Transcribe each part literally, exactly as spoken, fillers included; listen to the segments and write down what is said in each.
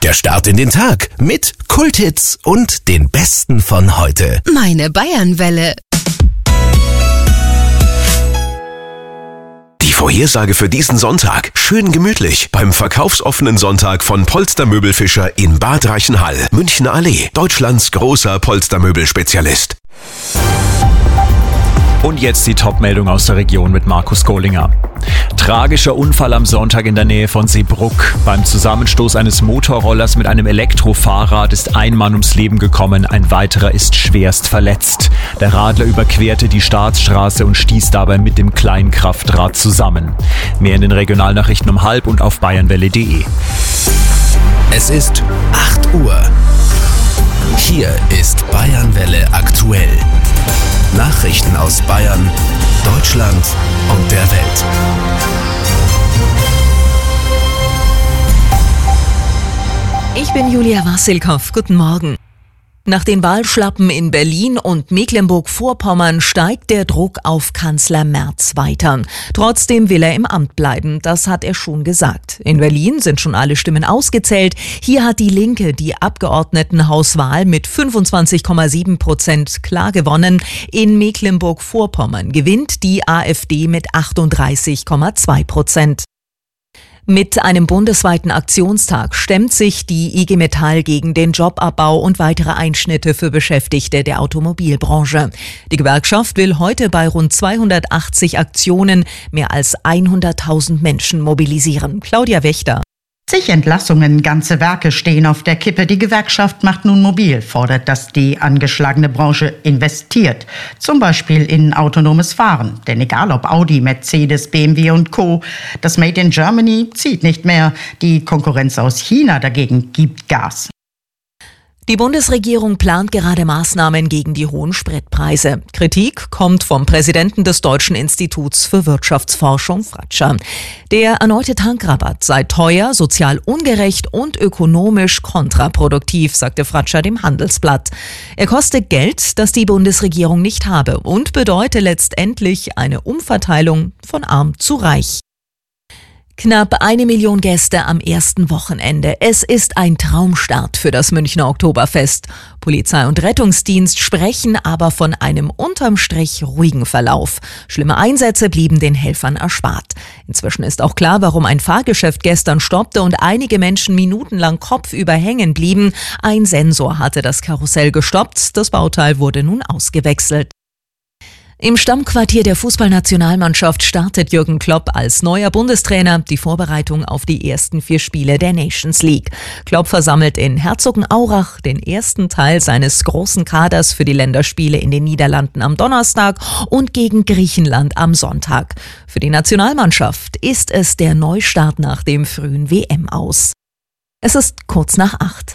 Der Start in den Tag mit Kulthits und den Besten von heute. Meine Bayernwelle. Die Vorhersage für diesen Sonntag. Schön gemütlich beim verkaufsoffenen Sonntag von Polstermöbelfischer in Bad Reichenhall, Münchner Allee, Deutschlands großer Polstermöbelspezialist. Und jetzt die Top-Meldung aus der Region mit Markus Kohlinger. Tragischer Unfall am Sonntag in der Nähe von Seebrugg. Beim Zusammenstoß eines Motorrollers mit einem Elektrofahrrad ist ein Mann ums Leben gekommen, ein weiterer ist schwerst verletzt. Der Radler überquerte die Staatsstraße und stieß dabei mit dem Kleinkraftrad zusammen. Mehr in den Regionalnachrichten um halb und auf bayernwelle punkt de. Es ist acht Uhr. Hier ist Bayernwelle aktuell. Nachrichten aus Bayern, Deutschland und der Welt. Ich bin Julia Wassilkow. Guten Morgen. Nach den Wahlschlappen in Berlin und Mecklenburg-Vorpommern steigt der Druck auf Kanzler Merz weiter. Trotzdem will er im Amt bleiben, das hat er schon gesagt. In Berlin sind schon alle Stimmen ausgezählt. Hier hat die Linke die Abgeordnetenhauswahl mit fünfundzwanzig Komma sieben Prozent klar gewonnen. In Mecklenburg-Vorpommern gewinnt die AfD mit achtunddreißig Komma zwei Prozent. Mit einem bundesweiten Aktionstag stemmt sich die I G Metall gegen den Jobabbau und weitere Einschnitte für Beschäftigte der Automobilbranche. Die Gewerkschaft will heute bei rund zweihundertachtzig Aktionen mehr als hunderttausend Menschen mobilisieren. Claudia Wächter. Zig Entlassungen, ganze Werke stehen auf der Kippe. Die Gewerkschaft macht nun mobil, fordert, dass die angeschlagene Branche investiert. Zum Beispiel in autonomes Fahren. Denn egal ob Audi, Mercedes, B M W und Co., das Made in Germany zieht nicht mehr. Die Konkurrenz aus China dagegen gibt Gas. Die Bundesregierung plant gerade Maßnahmen gegen die hohen Spritpreise. Kritik kommt vom Präsidenten des Deutschen Instituts für Wirtschaftsforschung, Fratscher. Der erneute Tankrabatt sei teuer, sozial ungerecht und ökonomisch kontraproduktiv, sagte Fratscher dem Handelsblatt. Er koste Geld, das die Bundesregierung nicht habe und bedeute letztendlich eine Umverteilung von arm zu reich. Knapp eine Million Gäste am ersten Wochenende. Es ist ein Traumstart für das Münchner Oktoberfest. Polizei und Rettungsdienst sprechen aber von einem unterm Strich ruhigen Verlauf. Schlimme Einsätze blieben den Helfern erspart. Inzwischen ist auch klar, warum ein Fahrgeschäft gestern stoppte und einige Menschen minutenlang kopfüber hängen blieben. Ein Sensor hatte das Karussell gestoppt. Das Bauteil wurde nun ausgewechselt. Im Stammquartier der Fußballnationalmannschaft startet Jürgen Klopp als neuer Bundestrainer die Vorbereitung auf die ersten vier Spiele der Nations League. Klopp versammelt in Herzogenaurach den ersten Teil seines großen Kaders für die Länderspiele in den Niederlanden am Donnerstag und gegen Griechenland am Sonntag. Für die Nationalmannschaft ist es der Neustart nach dem frühen W M-Aus. Es ist kurz nach acht.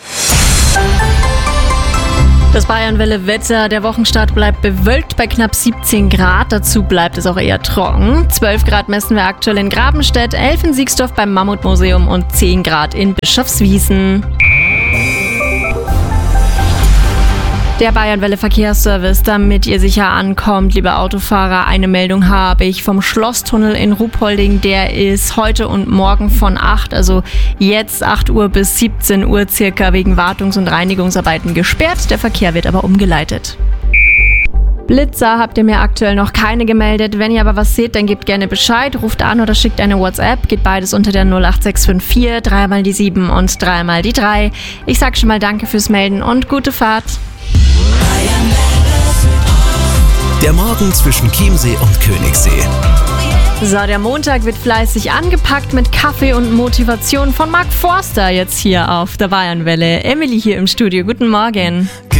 Das Bayernwelle-Wetter, der Wochenstart bleibt bewölkt bei knapp siebzehn Grad. Dazu bleibt es auch eher trocken. zwölf Grad messen wir aktuell in Grabenstedt, elf in Siegsdorf beim Mammutmuseum und zehn Grad in Bischofswiesen. Der Bayernwelle Verkehrsservice, damit ihr sicher ankommt, liebe Autofahrer, eine Meldung habe ich vom Schlosstunnel in Ruhpolding. Der ist heute und morgen von acht, also jetzt acht Uhr bis siebzehn Uhr circa wegen Wartungs- und Reinigungsarbeiten gesperrt. Der Verkehr wird aber umgeleitet. Blitzer habt ihr mir aktuell noch keine gemeldet. Wenn ihr aber was seht, dann gebt gerne Bescheid, ruft an oder schickt eine WhatsApp. Geht beides unter der null acht sechs fünf vier, dreimal die sieben und dreimal die drei. Ich sag schon mal danke fürs Melden und gute Fahrt. Der Morgen zwischen Chiemsee und Königssee. So, der Montag wird fleißig angepackt mit Kaffee und Motivation von Mark Forster jetzt hier auf der Bayernwelle. Emily hier im Studio. Guten Morgen.